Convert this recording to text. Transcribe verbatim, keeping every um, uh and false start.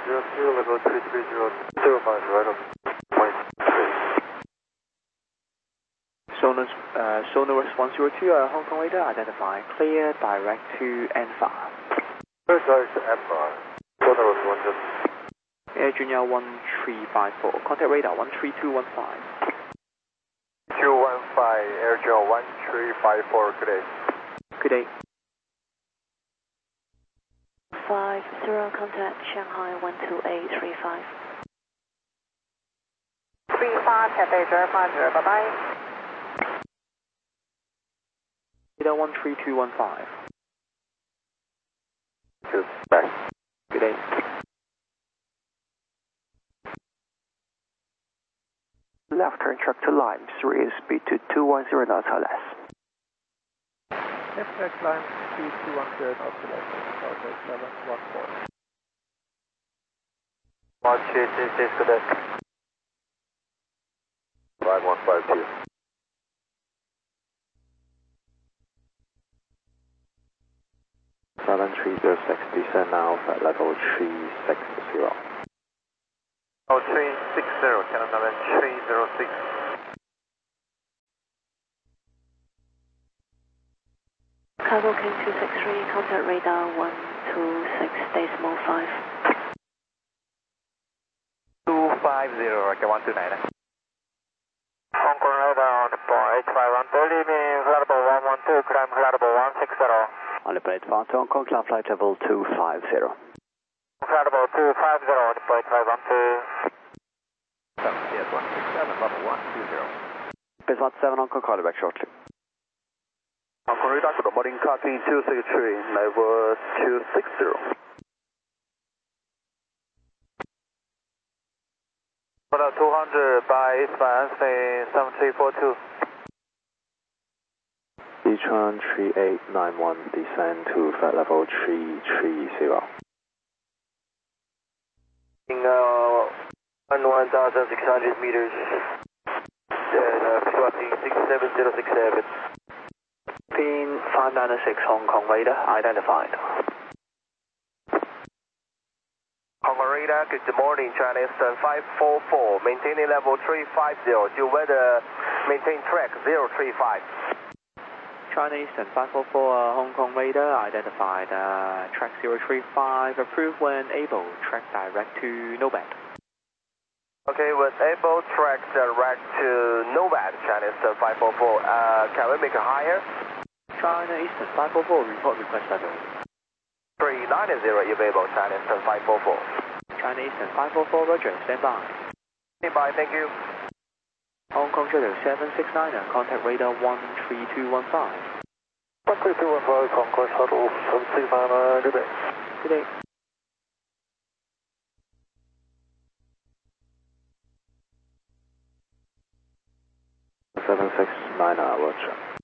zero two, level three three zero, zero five, right of point three. Sonar, uh, Sonar one zero two, uh, Hong Kong radar, identify, clear, direct to N five. First direct to N five, Sonar one zero two. Air Junior one three five four, contact radar one three two one five. two one five, Air Junior one three five four, good day. Good day. five zero, contact Shanghai one two eight three five. three five, Cathay zero five zero, bye bye. Radar one three two one five. Good, bye. Good day. Left turn truck to line, three speed to two one zero knots or less. Left track line, speed two one zero knots or less, Southwest seven one four. March eight six six, good day. five one five two. seven three zero six, descend now at level three six zero. Oh, three six zero, Canon seven three zero six. Cargo King two six three, contact radar one two six decimal five. two five zero, okay, one two nine. Hong Kong radar on the point eight five one two, leaving flight one one two, climb flight one six zero. On the plate advance Hong Kong, climb flight level two five zero. Flight two five zero, on the point five one two. Yes, one six seven, level one two zero. Base one seven Hong Kong, call you back shortly. Hong Kong radar, good morning, copy two six three, level two six zero. About two hundred by eastbound, say seven three four two. Sichuan three eight nine one, descend to flight level three three zero. In uh, one thousand six hundred meters, and uh, flighting six seven zero six seven. Pin five nine six, Hong Kong radar, identified. Hong Kong radar, good morning, China Eastern five four four, maintaining level three five zero, due weather, maintain track zero three five. China Eastern five four four, uh, Hong Kong radar, identified, uh, track zero three five, approved when able, track direct to NOVAD. Okay, when able, track direct to NOVAD, China Eastern five four four, uh, can we make it higher? China Eastern five four four, report request level. three nine zero, available, China Eastern five four four. China Eastern five four four, roger, stand by. Stand by, thank you. Hong Kong Shadow seven six nine, contact radar one three two one five. one three two one five, Hong Kong Shuttle seven six nine, good day. Good day. seven six nine, roger.